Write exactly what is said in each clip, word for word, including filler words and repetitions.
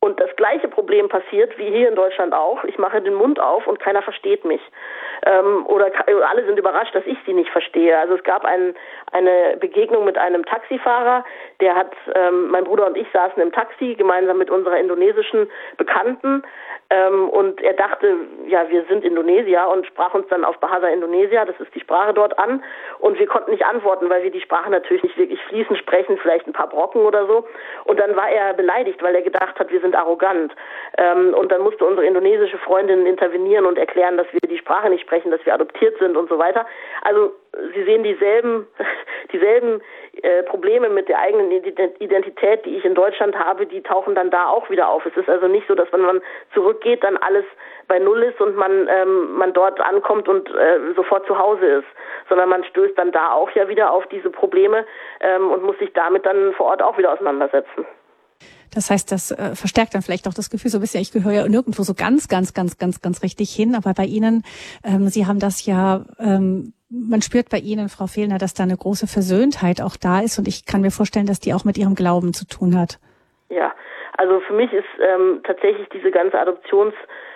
Und das gleiche Problem passiert, wie hier in Deutschland auch. Ich mache den Mund auf und keiner versteht mich. Ähm, oder alle sind überrascht, dass ich sie nicht verstehe. Also es gab ein, eine Begegnung mit einem Taxifahrer, der hat, ähm, mein Bruder und ich saßen im Taxi gemeinsam mit unserer indonesischen Bekannten. Ähm, und er dachte, ja, wir sind Indonesier und sprach uns dann auf Bahasa Indonesia, das ist die Sprache dort, an. Und wir konnten nicht antworten, weil wir die Sprache natürlich nicht wirklich fließend sprechen, vielleicht ein paar Brocken oder so. Und dann war er beleidigt, weil er gedacht hat, wir sind arrogant. Ähm, und dann musste unsere indonesische Freundin intervenieren und erklären, dass wir die Sprache nicht sprechen, dass wir adoptiert sind und so weiter. Also Sie sehen dieselben, dieselben äh, Probleme mit der eigenen Identität, die ich in Deutschland habe, die tauchen dann da auch wieder auf. Es ist also nicht so, dass wenn man zurückgeht, dann alles bei Null ist und man ähm, man dort ankommt und äh, sofort zu Hause ist, sondern man stößt dann da auch ja wieder auf diese Probleme ähm, und muss sich damit dann vor Ort auch wieder auseinandersetzen. Das heißt, das äh, verstärkt dann vielleicht auch das Gefühl so ein bisschen, ich gehöre ja nirgendwo so ganz, ganz, ganz, ganz, ganz richtig hin. Aber bei Ihnen, ähm, Sie haben das ja, ähm, man spürt bei Ihnen, Frau Fehlner, dass da eine große Versöhntheit auch da ist. Und ich kann mir vorstellen, dass die auch mit Ihrem Glauben zu tun hat. Ja, also für mich ist ähm, tatsächlich diese ganze Adoptionsfrage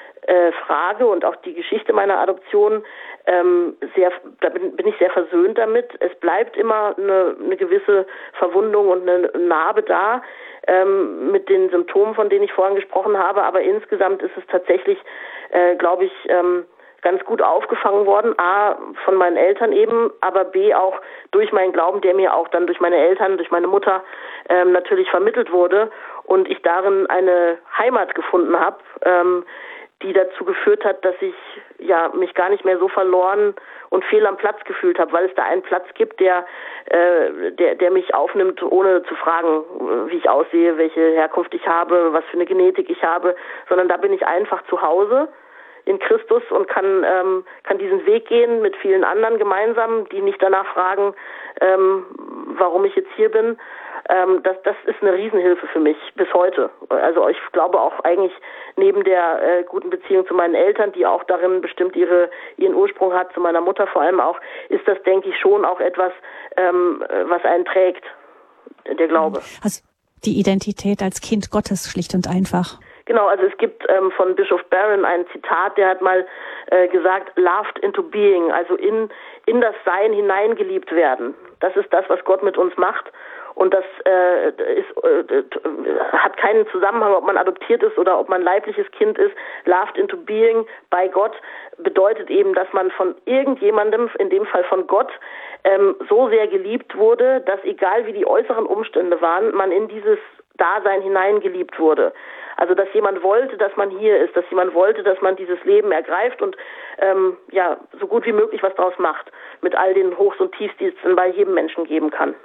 äh, und auch die Geschichte meiner Adoption ähm, sehr, da bin, bin ich sehr versöhnt damit. Es bleibt immer eine, eine gewisse Verwundung und eine Narbe da, ähm, mit den Symptomen, von denen ich vorhin gesprochen habe, aber insgesamt ist es tatsächlich, äh, glaube ich, ähm, ganz gut aufgefangen worden, A, von meinen Eltern eben, aber B, auch durch meinen Glauben, der mir auch dann durch meine Eltern, durch meine Mutter ähm, natürlich vermittelt wurde und ich darin eine Heimat gefunden habe, ähm, die dazu geführt hat, dass ich ja mich gar nicht mehr so verloren und fehl am Platz gefühlt habe, weil es da einen Platz gibt, der, äh, der, der mich aufnimmt, ohne zu fragen, wie ich aussehe, welche Herkunft ich habe, was für eine Genetik ich habe, sondern da bin ich einfach zu Hause in Christus und kann ähm, kann diesen Weg gehen mit vielen anderen gemeinsam, die nicht danach fragen, ähm, warum ich jetzt hier bin. Ähm, das, das ist eine Riesenhilfe für mich bis heute. Also ich glaube auch eigentlich neben der äh, guten Beziehung zu meinen Eltern, die auch darin bestimmt ihre ihren Ursprung hat, zu meiner Mutter vor allem auch, ist das, denke ich, schon auch etwas, ähm, was einen trägt, der Glaube. Also die Identität als Kind Gottes schlicht und einfach. Genau, also es gibt ähm, von Bischof Barron ein Zitat, der hat mal äh, gesagt, loved into being, also in in das Sein hineingeliebt werden. Das ist das, was Gott mit uns macht. Und das äh, ist, äh, hat keinen Zusammenhang, ob man adoptiert ist oder ob man leibliches Kind ist. Loved into being bei Gott bedeutet eben, dass man von irgendjemandem, in dem Fall von Gott, ähm, so sehr geliebt wurde, dass egal wie die äußeren Umstände waren, man in dieses Dasein hineingeliebt wurde. Also dass jemand wollte, dass man hier ist, dass jemand wollte, dass man dieses Leben ergreift und ähm, ja so gut wie möglich was draus macht, mit all den Hochs und Tiefs, die es dann bei jedem Menschen geben kann.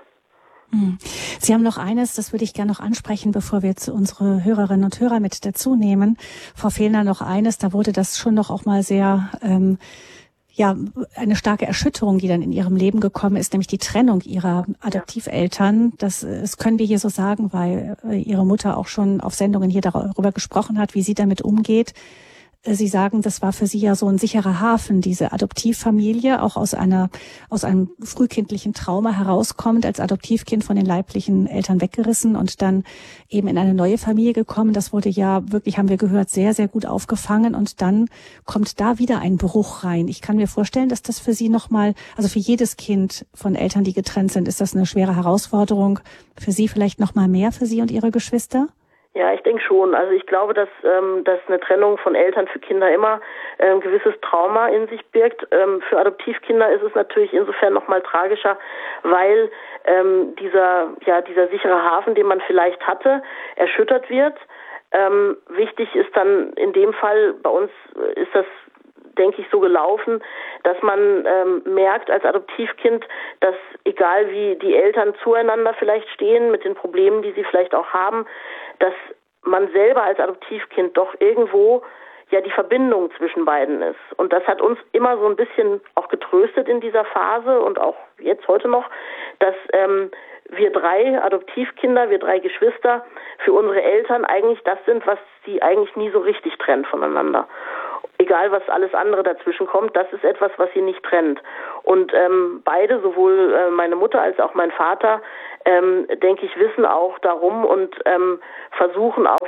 Sie haben noch eines, das würde ich gerne noch ansprechen, bevor wir jetzt unsere Hörerinnen und Hörer mit dazu nehmen. Frau Fehlner, noch eines, da wurde das schon noch auch mal sehr, ähm, ja, eine starke Erschütterung, die dann in Ihrem Leben gekommen ist, nämlich die Trennung Ihrer Adoptiveltern. Das, das können wir hier so sagen, weil Ihre Mutter auch schon auf Sendungen hier darüber gesprochen hat, wie sie damit umgeht. Sie sagen, das war für Sie ja so ein sicherer Hafen, diese Adoptivfamilie, auch aus einer, aus einem frühkindlichen Trauma herauskommt, als Adoptivkind von den leiblichen Eltern weggerissen und dann eben in eine neue Familie gekommen. Das wurde ja wirklich, haben wir gehört, sehr, sehr gut aufgefangen und dann kommt da wieder ein Bruch rein. Ich kann mir vorstellen, dass das für Sie nochmal, also für jedes Kind von Eltern, die getrennt sind, ist das eine schwere Herausforderung. Für Sie vielleicht nochmal mehr, für Sie und Ihre Geschwister? Ja, ich denke schon. Also ich glaube, dass ähm, dass eine Trennung von Eltern für Kinder immer äh, ein gewisses Trauma in sich birgt. Ähm, für Adoptivkinder ist es natürlich insofern noch mal tragischer, weil ähm, dieser ja dieser sichere Hafen, den man vielleicht hatte, erschüttert wird. Ähm, wichtig ist dann in dem Fall, bei uns ist das, denke ich, so gelaufen, dass man ähm, merkt als Adoptivkind, dass egal wie die Eltern zueinander vielleicht stehen, mit den Problemen, die sie vielleicht auch haben, dass man selber als Adoptivkind doch irgendwo ja die Verbindung zwischen beiden ist. Und das hat uns immer so ein bisschen auch getröstet in dieser Phase und auch jetzt heute noch, dass ähm, wir drei Adoptivkinder, wir drei Geschwister für unsere Eltern eigentlich das sind, was sie eigentlich nie so richtig trennt voneinander. Egal, was alles andere dazwischen kommt, das ist etwas, was sie nicht trennt. Und ähm, beide, sowohl äh, meine Mutter als auch mein Vater, ähm, denke ich, wissen auch darum und ähm, versuchen auch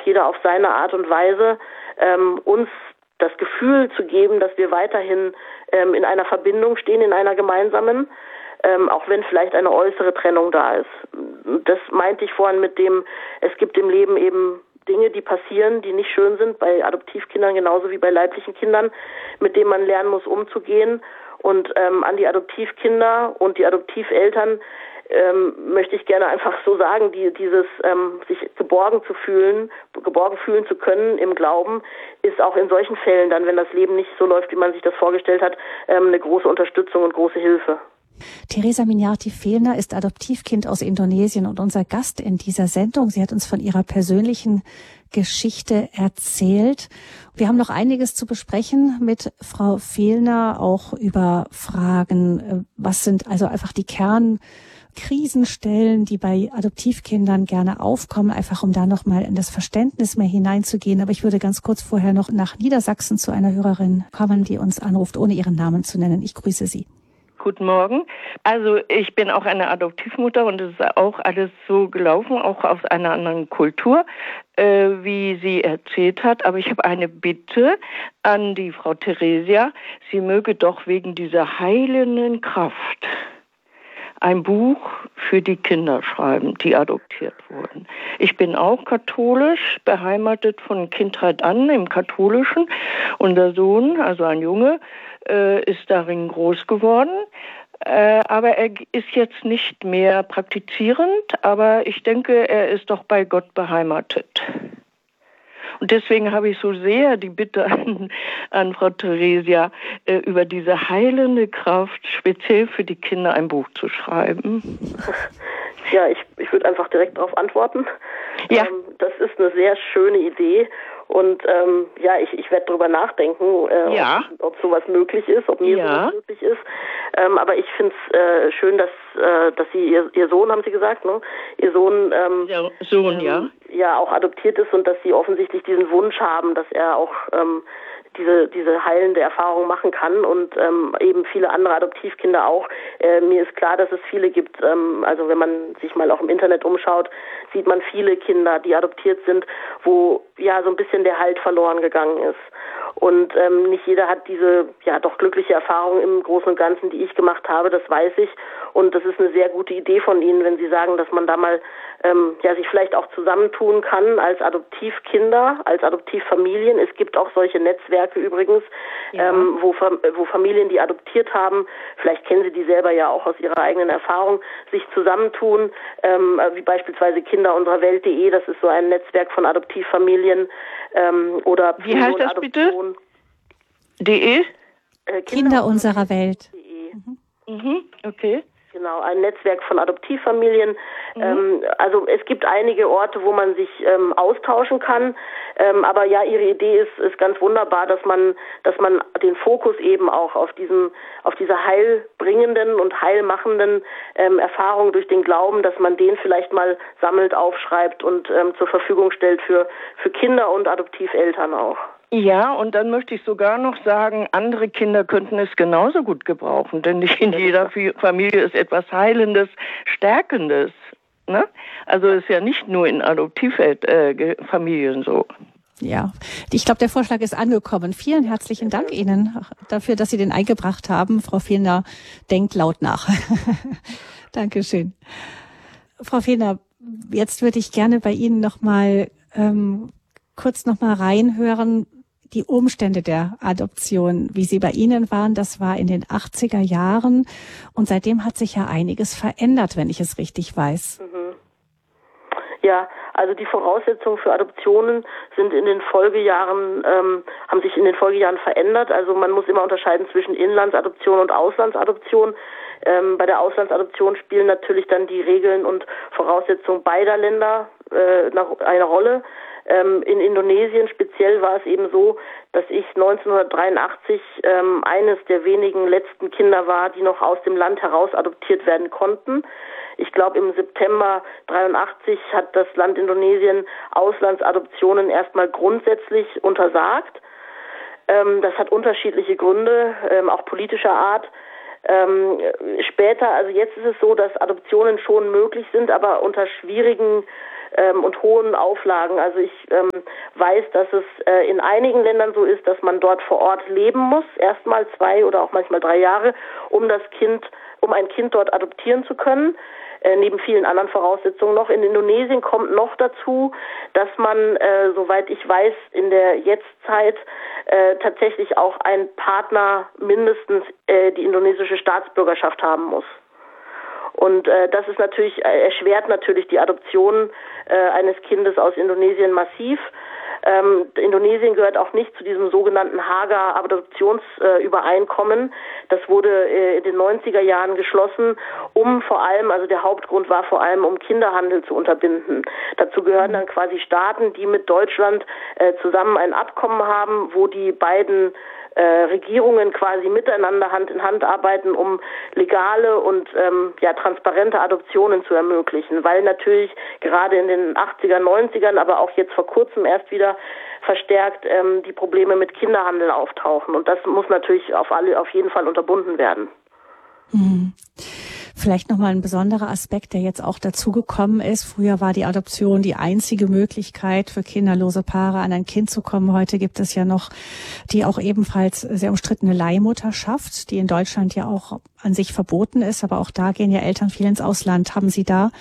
jeder auf seine Art und Weise, ähm, uns das Gefühl zu geben, dass wir weiterhin ähm, in einer Verbindung stehen, in einer gemeinsamen, ähm, auch wenn vielleicht eine äußere Trennung da ist. Das meinte ich vorhin mit dem, es gibt im Leben eben Dinge, die passieren, die nicht schön sind, bei Adoptivkindern genauso wie bei leiblichen Kindern, mit denen man lernen muss, umzugehen. Und ähm, an die Adoptivkinder und die Adoptiveltern ähm, möchte ich gerne einfach so sagen, die, dieses ähm, sich geborgen zu fühlen, geborgen fühlen zu können im Glauben, ist auch in solchen Fällen dann, wenn das Leben nicht so läuft, wie man sich das vorgestellt hat, ähm, eine große Unterstützung und große Hilfe. Teresa Minyarti-Fehlner ist Adoptivkind aus Indonesien und unser Gast in dieser Sendung. Sie hat uns von ihrer persönlichen Geschichte erzählt. Wir haben noch einiges zu besprechen mit Frau Fehlner, auch über Fragen, was sind also einfach die Kernkrisenstellen, die bei Adoptivkindern gerne aufkommen, einfach um da nochmal in das Verständnis mehr hineinzugehen. Aber ich würde ganz kurz vorher noch nach Niedersachsen zu einer Hörerin kommen, die uns anruft, ohne ihren Namen zu nennen. Ich grüße Sie. Guten Morgen. Also ich bin auch eine Adoptivmutter und es ist auch alles so gelaufen, auch aus einer anderen Kultur, äh, wie sie erzählt hat. Aber ich habe eine Bitte an die Frau Theresia. Sie möge doch wegen dieser heilenden Kraft ein Buch für die Kinder schreiben, die adoptiert wurden. Ich bin auch katholisch, beheimatet von Kindheit an im Katholischen. Unser Sohn, also ein Junge, äh, ist darin groß geworden. Äh, aber er ist jetzt nicht mehr praktizierend, aber ich denke, er ist doch bei Gott beheimatet. Und deswegen habe ich so sehr die Bitte an, an Frau Theresia, äh, über diese heilende Kraft speziell für die Kinder ein Buch zu schreiben. Ja, ich, ich würde einfach direkt darauf antworten. Ja. Ähm, das ist eine sehr schöne Idee und ähm, ja, ich, ich werde darüber nachdenken, äh, ja. ob, ob sowas möglich ist, ob mir ja. sowas möglich ist. Ähm, aber ich finde es äh, schön, dass äh, dass sie ihr, ihr Sohn, haben Sie gesagt, ne? Ihr Sohn, ähm, ja, Sohn, ähm, ja, ja auch adoptiert ist und dass sie offensichtlich diesen Wunsch haben, dass er auch ähm, diese diese heilende Erfahrung machen kann und ähm, eben viele andere Adoptivkinder auch. Äh, mir ist klar, dass es viele gibt. Ähm, also wenn man sich mal auch im Internet umschaut, sieht man viele Kinder, die adoptiert sind, wo ja so ein bisschen der Halt verloren gegangen ist. Und ähm, nicht jeder hat diese ja doch glückliche Erfahrung im Großen und Ganzen, die ich gemacht habe, das weiß ich. Und das ist eine sehr gute Idee von Ihnen, wenn Sie sagen, dass man da mal ähm, ja sich vielleicht auch zusammentun kann als Adoptivkinder, als Adoptivfamilien. Es gibt auch solche Netzwerke übrigens, ja. ähm, wo, wo Familien, die adoptiert haben, vielleicht kennen Sie die selber ja auch aus Ihrer eigenen Erfahrung, sich zusammentun, ähm, wie beispielsweise Kinder unserer Welt punkt de, das ist so ein Netzwerk von Adoptivfamilien ähm, oder wie heißt das bitte? De? Äh, Kinder, Kinder unserer Welt. Mhm. Mhm. Okay. Genau, ein Netzwerk von Adoptivfamilien. Mhm. Ähm, also es gibt einige Orte, wo man sich ähm, austauschen kann. Ähm, aber ja, Ihre Idee ist, ist ganz wunderbar, dass man, dass man den Fokus eben auch auf diesen, auf diese heilbringenden und heilmachenden ähm, Erfahrungen durch den Glauben, dass man den vielleicht mal sammelt, aufschreibt und ähm, zur Verfügung stellt für für Kinder und Adoptiveltern auch. Ja, und dann möchte ich sogar noch sagen, andere Kinder könnten es genauso gut gebrauchen, denn nicht in jeder Familie ist etwas Heilendes, Stärkendes. Ne? Also ist ja nicht nur in Adoptivfamilien so. Ja, ich glaube, der Vorschlag ist angekommen. Vielen herzlichen Dank Ihnen dafür, dass Sie den eingebracht haben. Frau Fehlner denkt laut nach. Dankeschön. Frau Fehlner, jetzt würde ich gerne bei Ihnen noch mal ähm, kurz noch mal reinhören. Die Umstände der Adoption, wie sie bei Ihnen waren, das war in den achtziger Jahren und seitdem hat sich ja einiges verändert, wenn ich es richtig weiß. Mhm. Ja, also die Voraussetzungen für Adoptionen sind in den Folgejahren, ähm, haben sich in den Folgejahren verändert. Also man muss immer unterscheiden zwischen Inlandsadoption und Auslandsadoption. Ähm, bei der Auslandsadoption spielen natürlich dann die Regeln und Voraussetzungen beider Länder äh, eine Rolle. Ähm, in Indonesien speziell war es eben so, dass ich neunzehnhundertdreiundachtzig ähm, eines der wenigen letzten Kinder war, die noch aus dem Land heraus adoptiert werden konnten. Ich glaube, im September dreiundachtzig hat das Land Indonesien Auslandsadoptionen erstmal grundsätzlich untersagt. Ähm, das hat unterschiedliche Gründe, ähm, auch politischer Art. Ähm, später, also jetzt ist es so, dass Adoptionen schon möglich sind, aber unter schwierigen ähm, und hohen Auflagen. Also ich ähm, weiß, dass es äh, in einigen Ländern so ist, dass man dort vor Ort leben muss, erstmal zwei oder auch manchmal drei Jahre, um das Kind, um ein Kind dort adoptieren zu können. Äh, neben vielen anderen Voraussetzungen noch. In Indonesien kommt noch dazu, dass man, äh, soweit ich weiß, in der Jetztzeit äh, tatsächlich auch ein Partner mindestens äh, die indonesische Staatsbürgerschaft haben muss. Und äh, das ist natürlich, äh, erschwert natürlich die Adoption äh, eines Kindes aus Indonesien massiv. Ähm, Indonesien gehört auch nicht zu diesem sogenannten Haager Adoptionsübereinkommen. Äh, das wurde äh, in den neunziger Jahren geschlossen, um vor allem, also der Hauptgrund war vor allem, um Kinderhandel zu unterbinden. Dazu gehören dann quasi Staaten, die mit Deutschland äh, zusammen ein Abkommen haben, wo die beiden Äh, Regierungen quasi miteinander Hand in Hand arbeiten, um legale und ähm, ja transparente Adoptionen zu ermöglichen, weil natürlich gerade in den achtziger, neunzigern, aber auch jetzt vor kurzem erst wieder verstärkt ähm, die Probleme mit Kinderhandel auftauchen, und das muss natürlich auf alle auf jeden Fall unterbunden werden. Mhm. Vielleicht nochmal ein besonderer Aspekt, der jetzt auch dazugekommen ist. Früher war die Adoption die einzige Möglichkeit für kinderlose Paare, an ein Kind zu kommen. Heute gibt es ja noch die auch ebenfalls sehr umstrittene Leihmutterschaft, die in Deutschland ja auch an sich verboten ist. Aber auch da gehen ja Eltern viel ins Ausland. Haben Sie da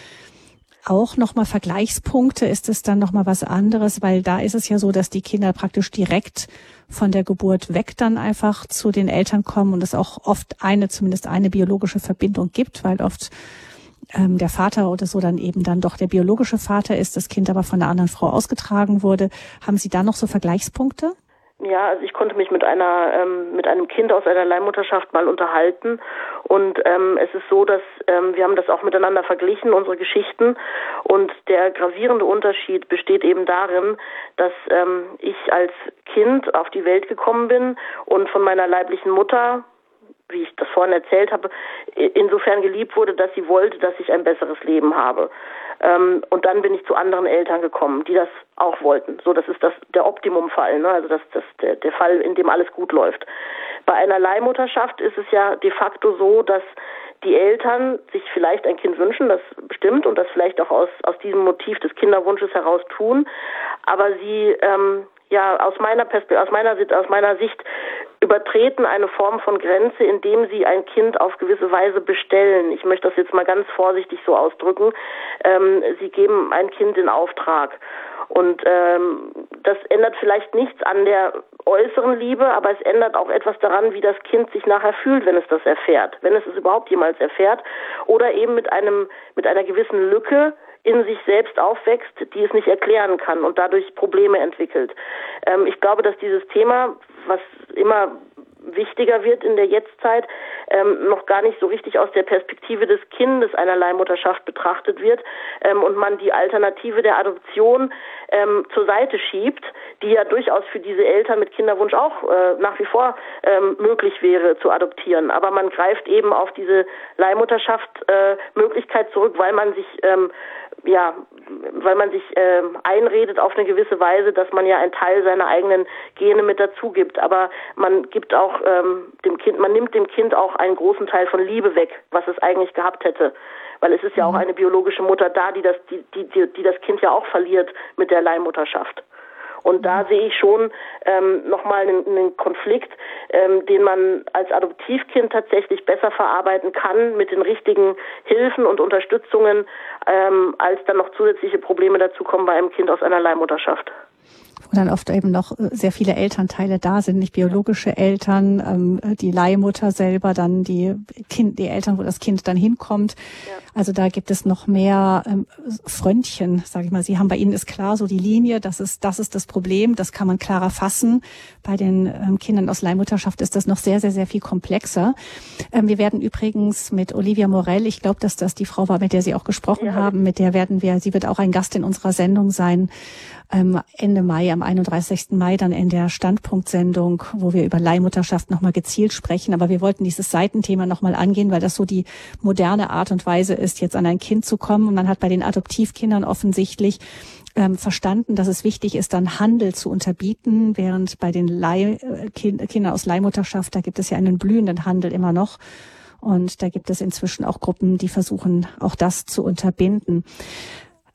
auch nochmal Vergleichspunkte? Ist es dann nochmal was anderes? Weil da ist es ja so, dass die Kinder praktisch direkt von der Geburt weg dann einfach zu den Eltern kommen und es auch oft eine, zumindest eine biologische Verbindung gibt, weil oft ähm, der Vater oder so dann eben dann doch der biologische Vater ist, das Kind aber von einer anderen Frau ausgetragen wurde. Haben Sie da noch so Vergleichspunkte? Ja, also ich konnte mich mit einer ähm, mit einem Kind aus einer Leihmutterschaft mal unterhalten, und ähm, es ist so, dass ähm, wir haben das auch miteinander verglichen, unsere Geschichten, und der gravierende Unterschied besteht eben darin, dass ähm, ich als Kind auf die Welt gekommen bin und von meiner leiblichen Mutter, wie ich das vorhin erzählt habe, insofern geliebt wurde, dass sie wollte, dass ich ein besseres Leben habe. Ähm, und dann bin ich zu anderen Eltern gekommen, die das auch wollten. So, das ist das der Optimumfall, ne? Also das, das der, der Fall, in dem alles gut läuft. Bei einer Leihmutterschaft ist es ja de facto so, dass die Eltern sich vielleicht ein Kind wünschen, das bestimmt, und das vielleicht auch aus aus diesem Motiv des Kinderwunsches heraus tun, aber sie ähm, ja aus meiner Perspektive, aus meiner aus meiner Sicht übertreten eine Form von Grenze, indem sie ein Kind auf gewisse Weise bestellen. Ich möchte das jetzt mal ganz vorsichtig so ausdrücken. Ähm, sie geben ein Kind in Auftrag. Und ähm, das ändert vielleicht nichts an der äußeren Liebe, aber es ändert auch etwas daran, wie das Kind sich nachher fühlt, wenn es das erfährt, wenn es es überhaupt jemals erfährt, oder eben mit einem mit einer gewissen Lücke in sich selbst aufwächst, die es nicht erklären kann und dadurch Probleme entwickelt. Ähm, ich glaube, dass dieses Thema, was immer wichtiger wird in der Jetztzeit, ähm, noch gar nicht so richtig aus der Perspektive des Kindes einer Leihmutterschaft betrachtet wird, ähm, und man die Alternative der Adoption ähm, zur Seite schiebt, die ja durchaus für diese Eltern mit Kinderwunsch auch äh, nach wie vor ähm, möglich wäre zu adoptieren. Aber man greift eben auf diese Leihmutterschaft äh, Möglichkeit zurück, weil man sich ähm, ja, weil man sich äh, einredet auf eine gewisse Weise, dass man ja einen Teil seiner eigenen Gene mit dazu gibt. Aber man gibt auch ähm, dem Kind, man nimmt dem Kind auch einen großen Teil von Liebe weg, was es eigentlich gehabt hätte. Weil es ist ja auch eine biologische Mutter da, die das, die, die, die, die das Kind ja auch verliert mit der Leihmutterschaft. Und da sehe ich schon ähm, nochmal einen, einen Konflikt, ähm, den man als Adoptivkind tatsächlich besser verarbeiten kann mit den richtigen Hilfen und Unterstützungen, ähm, als dann noch zusätzliche Probleme dazukommen bei einem Kind aus einer Leihmutterschaft. Wo dann oft eben noch sehr viele Elternteile da sind, nicht biologische Eltern, ähm, die Leihmutter selber, dann die Kind, die Eltern, wo das Kind dann hinkommt. Ja. Also da gibt es noch mehr ähm, Fröntchen, sage ich mal. Sie haben, bei Ihnen ist klar so die Linie, das ist das ist das Problem, das kann man klarer fassen. Bei den ähm, Kindern aus Leihmutterschaft ist das noch sehr, sehr, sehr viel komplexer. Ähm, wir werden übrigens mit Olivia Morell, ich glaube, dass das die Frau war, mit der Sie auch gesprochen ja. haben, mit der werden wir, sie wird auch ein Gast in unserer Sendung sein, ähm, Ende Mai, am einunddreißigsten Mai dann in der Standpunktsendung, wo wir über Leihmutterschaft nochmal gezielt sprechen. Aber wir wollten dieses Seitenthema nochmal angehen, weil das so die moderne Art und Weise ist, jetzt an ein Kind zu kommen. Und man hat bei den Adoptivkindern offensichtlich ähm, verstanden, dass es wichtig ist, dann Handel zu unterbieten, während bei den Leih, äh, kind, Kindern aus Leihmutterschaft, da gibt es ja einen blühenden Handel immer noch. Und da gibt es inzwischen auch Gruppen, die versuchen, auch das zu unterbinden.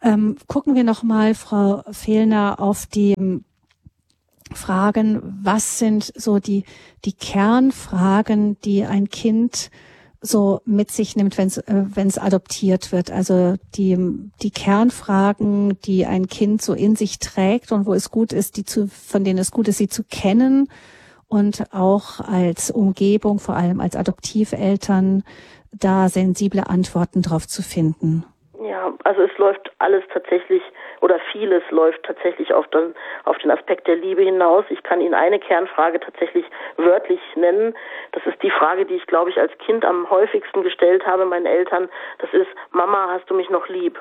Ähm, gucken wir noch mal, Frau Fehlner, auf die Fragen, was sind so die, die Kernfragen, die ein Kind so mit sich nimmt, wenn es äh, wenn es adoptiert wird. Also die die Kernfragen, die ein Kind so in sich trägt und wo es gut ist, die zu von denen es gut ist, sie zu kennen und auch als Umgebung, vor allem als Adoptiveltern, da sensible Antworten drauf zu finden. Ja, also es läuft alles tatsächlich oder vieles läuft tatsächlich auf den, auf den Aspekt der Liebe hinaus. Ich kann Ihnen eine Kernfrage tatsächlich wörtlich nennen. Das ist die Frage, die ich, glaube ich, als Kind am häufigsten gestellt habe meinen Eltern. Das ist: Mama, hast du mich noch lieb?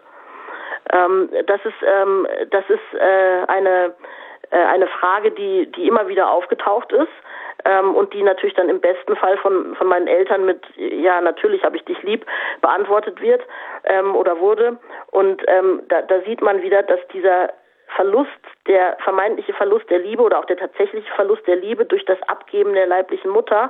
Ähm, das ist, ähm, das ist äh, eine, äh, eine Frage, die, die immer wieder aufgetaucht ist. Ähm, und die natürlich dann im besten Fall von von meinen Eltern mit ja, natürlich habe ich dich lieb beantwortet wird ähm, oder wurde. Und ähm, da, da sieht man wieder, dass dieser Verlust, der vermeintliche Verlust der Liebe oder auch der tatsächliche Verlust der Liebe durch das Abgeben der leiblichen Mutter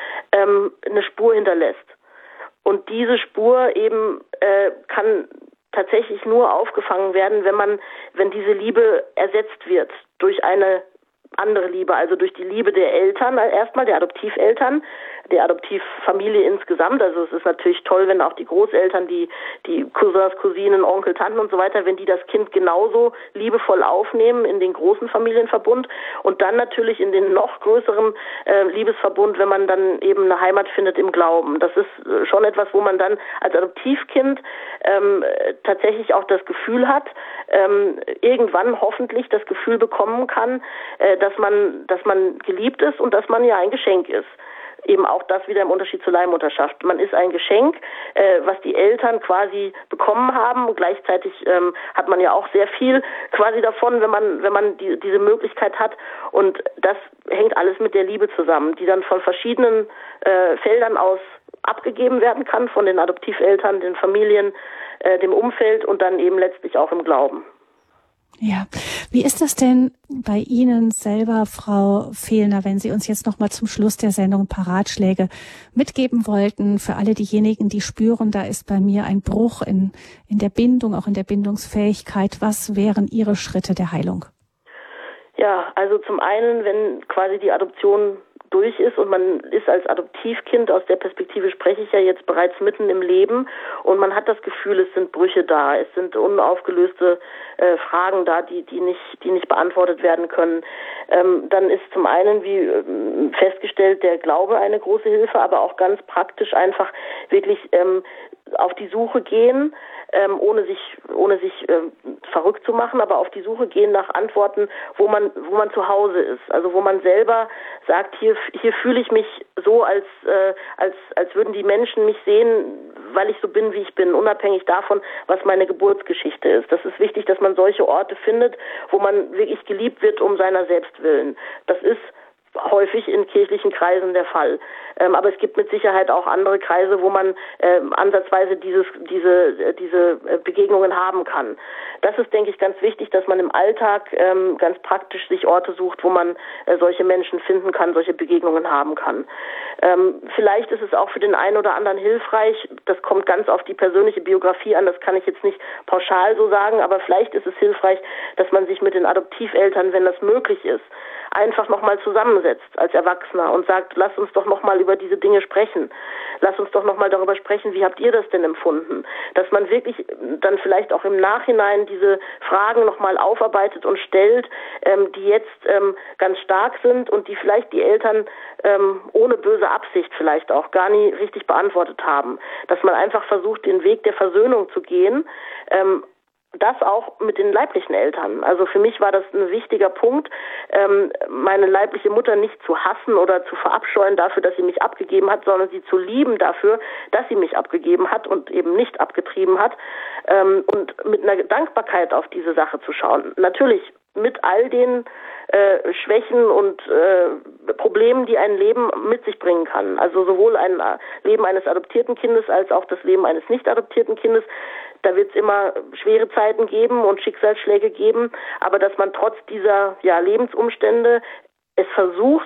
ähm, eine Spur hinterlässt. Und diese Spur eben äh, kann tatsächlich nur aufgefangen werden, wenn man, wenn diese Liebe ersetzt wird durch eine andere Liebe, also durch die Liebe der Eltern, erstmal der Adoptiveltern, der Adoptivfamilie insgesamt. Also es ist natürlich toll, wenn auch die Großeltern, die die Cousins, Cousinen, Onkel, Tanten und so weiter, wenn die das Kind genauso liebevoll aufnehmen in den großen Familienverbund und dann natürlich in den noch größeren äh, Liebesverbund, wenn man dann eben eine Heimat findet im Glauben. Das ist schon etwas, wo man dann als Adoptivkind ähm, tatsächlich auch das Gefühl hat, ähm, irgendwann hoffentlich das Gefühl bekommen kann, äh, dass man, dass man geliebt ist und dass man ja ein Geschenk ist. Eben auch das wieder im Unterschied zur Leihmutterschaft. Man ist ein Geschenk, äh, was die Eltern quasi bekommen haben. Und gleichzeitig ähm, hat man ja auch sehr viel quasi davon, wenn man wenn man die, diese Möglichkeit hat. Und das hängt alles mit der Liebe zusammen, die dann von verschiedenen äh, Feldern aus abgegeben werden kann, von den Adoptiveltern, den Familien, äh, dem Umfeld und dann eben letztlich auch im Glauben. Ja, wie ist das denn bei Ihnen selber, Frau Fehlner, wenn Sie uns jetzt noch mal zum Schluss der Sendung ein paar Ratschläge mitgeben wollten für alle diejenigen, die spüren, da ist bei mir ein Bruch in, in der Bindung, auch in der Bindungsfähigkeit. Was wären Ihre Schritte der Heilung? Ja, also zum einen, wenn quasi die Adoption durch ist und man ist als Adoptivkind, aus der Perspektive spreche ich ja jetzt, bereits mitten im Leben und man hat das Gefühl, es sind Brüche da, es sind unaufgelöste äh, Fragen da, die die nicht die nicht beantwortet werden können. Ähm, dann ist zum einen, wie ähm, festgestellt, der Glaube eine große Hilfe, aber auch ganz praktisch einfach wirklich ähm, auf die Suche gehen, ähm, ohne sich ohne sich ähm, verrückt zu machen, aber auf die Suche gehen nach Antworten, wo man wo man zu Hause ist, also wo man selber sagt, hier hier fühle ich mich so, als äh, als als würden die Menschen mich sehen, weil ich so bin, wie ich bin, unabhängig davon, was meine Geburtsgeschichte ist. Das ist wichtig, dass man solche Orte findet, wo man wirklich geliebt wird um seiner selbst willen. Das ist häufig in kirchlichen Kreisen der Fall. Ähm, aber es gibt mit Sicherheit auch andere Kreise, wo man ähm, ansatzweise dieses, diese, äh, diese Begegnungen haben kann. Das ist, denke ich, ganz wichtig, dass man im Alltag ähm, ganz praktisch sich Orte sucht, wo man äh, solche Menschen finden kann, solche Begegnungen haben kann. Ähm, vielleicht ist es auch für den einen oder anderen hilfreich, das kommt ganz auf die persönliche Biografie an, das kann ich jetzt nicht pauschal so sagen, aber vielleicht ist es hilfreich, dass man sich mit den Adoptiveltern, wenn das möglich ist, einfach nochmal zusammensetzt als Erwachsener und sagt, lass uns doch nochmal über diese Dinge sprechen. Lass uns doch nochmal darüber sprechen, wie habt ihr das denn empfunden? Dass man wirklich dann vielleicht auch im Nachhinein diese Fragen nochmal aufarbeitet und stellt, ähm, die jetzt ähm, ganz stark sind und die vielleicht die Eltern ähm, ohne böse Absicht vielleicht auch gar nie richtig beantwortet haben. Dass man einfach versucht, den Weg der Versöhnung zu gehen, ähm, das auch mit den leiblichen Eltern. Also für mich war das ein wichtiger Punkt, ähm, meine leibliche Mutter nicht zu hassen oder zu verabscheuen dafür, dass sie mich abgegeben hat, sondern sie zu lieben dafür, dass sie mich abgegeben hat und eben nicht abgetrieben hat, ähm, und mit einer Dankbarkeit auf diese Sache zu schauen. Natürlich mit all den äh, Schwächen und äh, Problemen, die ein Leben mit sich bringen kann. Also sowohl ein Leben eines adoptierten Kindes als auch das Leben eines nicht adoptierten Kindes. Da wird es immer schwere Zeiten geben und Schicksalsschläge geben, aber dass man trotz dieser ja, Lebensumstände es versucht,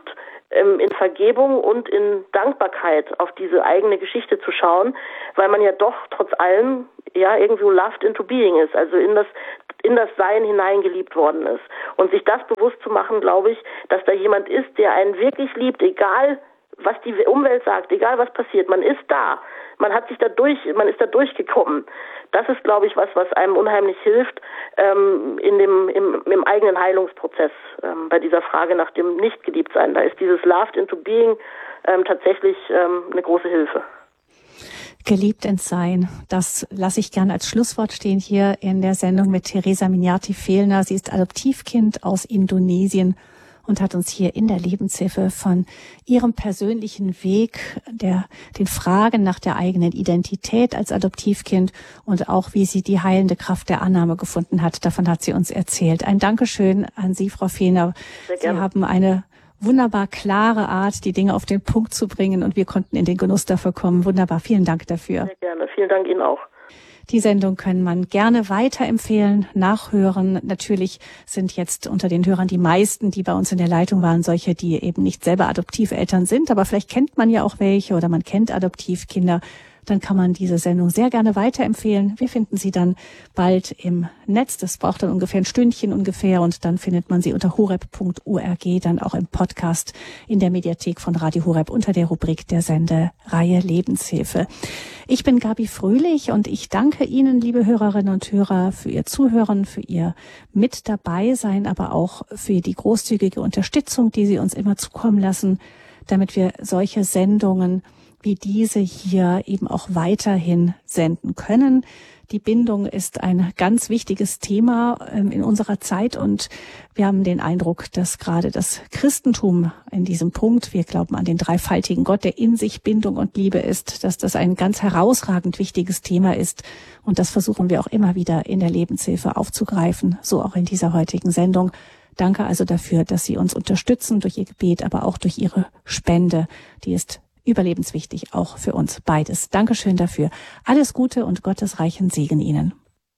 ähm, in Vergebung und in Dankbarkeit auf diese eigene Geschichte zu schauen, weil man ja doch trotz allem ja irgendwo loved into being ist, also in das in das Sein hineingeliebt worden ist. Und sich das bewusst zu machen, glaube ich, dass da jemand ist, der einen wirklich liebt, egal was die Umwelt sagt, egal was passiert, man ist da. Man hat sich da durch, man ist da durchgekommen. Das ist, glaube ich, was, was einem unheimlich hilft ähm, in dem im, im eigenen Heilungsprozess ähm, bei dieser Frage nach dem Nicht-Geliebt-Sein. Da ist dieses Loved into Being ähm, tatsächlich ähm, eine große Hilfe. Geliebt ins Sein, das lasse ich gern als Schlusswort stehen hier in der Sendung mit Teresa Mignati-Fehlner. Sie ist Adoptivkind aus Indonesien und hat uns hier in der Lebenshilfe von ihrem persönlichen Weg, der den Fragen nach der eigenen Identität als Adoptivkind und auch wie sie die heilende Kraft der Annahme gefunden hat, davon hat sie uns erzählt. Ein Dankeschön an Sie, Frau Fehlner. Sie haben eine wunderbar klare Art, die Dinge auf den Punkt zu bringen und wir konnten in den Genuss dafür kommen. Wunderbar, vielen Dank dafür. Sehr gerne, vielen Dank Ihnen auch. Die Sendung kann man gerne weiterempfehlen, nachhören. Natürlich sind jetzt unter den Hörern die meisten, die bei uns in der Leitung waren, solche, die eben nicht selber Adoptiveltern sind. Aber vielleicht kennt man ja auch welche oder man kennt Adoptivkinder. Dann kann man diese Sendung sehr gerne weiterempfehlen. Wir finden sie dann bald im Netz. Das braucht dann ungefähr ein Stündchen ungefähr und dann findet man sie unter horeb punkt org, dann auch im Podcast in der Mediathek von Radio Horeb unter der Rubrik der Sendereihe Lebenshilfe. Ich bin Gabi Fröhlich und ich danke Ihnen, liebe Hörerinnen und Hörer, für Ihr Zuhören, für Ihr Mit dabei sein, aber auch für die großzügige Unterstützung, die Sie uns immer zukommen lassen, damit wir solche Sendungen wie diese hier eben auch weiterhin senden können. Die Bindung ist ein ganz wichtiges Thema ähm, in unserer Zeit und wir haben den Eindruck, dass gerade das Christentum in diesem Punkt, wir glauben an den dreifaltigen Gott, der in sich Bindung und Liebe ist, dass das ein ganz herausragend wichtiges Thema ist und das versuchen wir auch immer wieder in der Lebenshilfe aufzugreifen, so auch in dieser heutigen Sendung. Danke also dafür, dass Sie uns unterstützen durch Ihr Gebet, aber auch durch Ihre Spende, die ist überlebenswichtig, auch für uns beides. Dankeschön dafür. Alles Gute und Gottes reichen Segen Ihnen.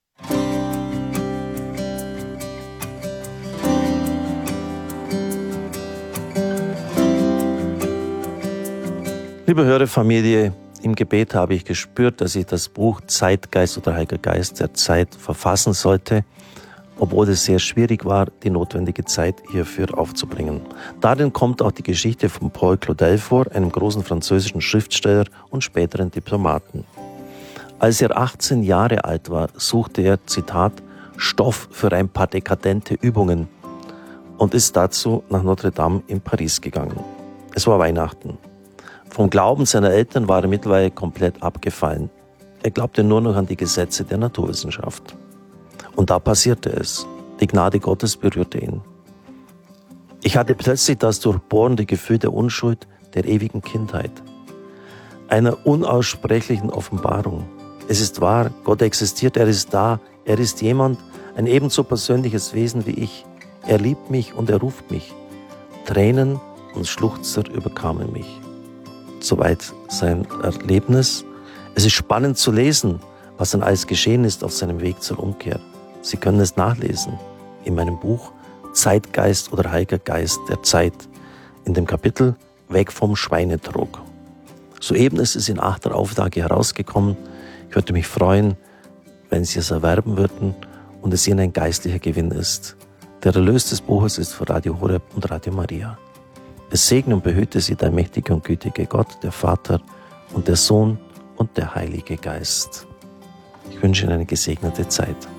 Liebe Hörerfamilie, im Gebet habe ich gespürt, dass ich das Buch Zeitgeist oder Heiliger Geist der Zeit verfassen sollte, obwohl es sehr schwierig war, die notwendige Zeit hierfür aufzubringen. Darin kommt auch die Geschichte von Paul Claudel vor, einem großen französischen Schriftsteller und späteren Diplomaten. Als er achtzehn Jahre alt war, suchte er, Zitat, Stoff für ein paar dekadente Übungen und ist dazu nach Notre Dame in Paris gegangen. Es war Weihnachten. Vom Glauben seiner Eltern war er mittlerweile komplett abgefallen. Er glaubte nur noch an die Gesetze der Naturwissenschaft. Und da passierte es. Die Gnade Gottes berührte ihn. Ich hatte plötzlich das durchbohrende Gefühl der Unschuld, der ewigen Kindheit. Einer unaussprechlichen Offenbarung. Es ist wahr, Gott existiert, er ist da, er ist jemand, ein ebenso persönliches Wesen wie ich. Er liebt mich und er ruft mich. Tränen und Schluchzer überkamen mich. Soweit sein Erlebnis. Es ist spannend zu lesen, was dann alles geschehen ist auf seinem Weg zur Umkehr. Sie können es nachlesen in meinem Buch Zeitgeist oder Heiliger Geist der Zeit in dem Kapitel Weg vom Schweinetrog. Soeben ist es in achter Auflage herausgekommen. Ich würde mich freuen, wenn Sie es erwerben würden und es Ihnen ein geistlicher Gewinn ist. Der Erlös des Buches ist für Radio Horeb und Radio Maria. Es segne und behüte Sie der mächtige und gütige Gott, der Vater und der Sohn und der Heilige Geist. Ich wünsche Ihnen eine gesegnete Zeit.